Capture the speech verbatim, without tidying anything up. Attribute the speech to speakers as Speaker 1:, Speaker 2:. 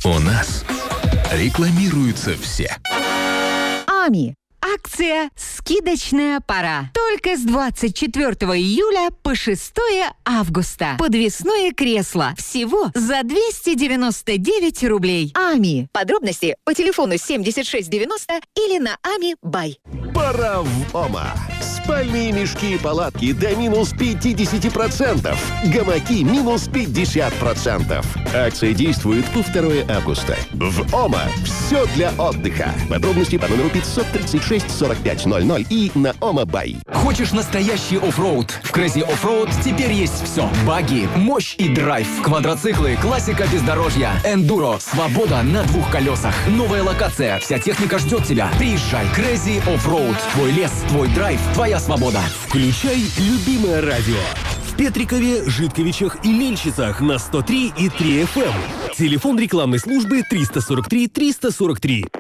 Speaker 1: У нас рекламируются все.
Speaker 2: АМИ. Акция «Скидочная пора». Только с двадцать четвёртого июля по шестое августа. Подвесное кресло. Всего за двести девяносто девять рублей. АМИ. Подробности по телефону семьдесят шесть девяносто или на ами бай.
Speaker 3: Пора в ОМА. Спальные мешки и палатки до минус пятьдесят процентов. Гамаки минус пятьдесят процентов. Акция действует по второе августа. В ОМА все для отдыха. Подробности по номеру пятьсот тридцать шесть сорок пять ноль ноль и на ОМА бай.
Speaker 4: Хочешь настоящий оффроуд? В Crazy Offroad теперь есть все. Баги, мощь и драйв. Квадроциклы, классика бездорожья. Эндуро, свобода на двух колесах. Новая локация. Вся техника ждет тебя. Приезжай. Crazy Offroad. Твой лес, твой драйв, твоя свобода.
Speaker 5: Включай любимое радио. В Петрикове, Житковичах и Мельчицах на сто три и три эф эм. Телефон рекламной службы триста сорок три триста сорок три.